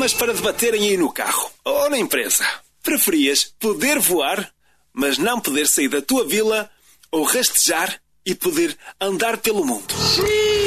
temas para debaterem aí no carro ou na empresa. Preferias poder voar, mas não poder sair da tua vila, ou rastejar e poder andar pelo mundo?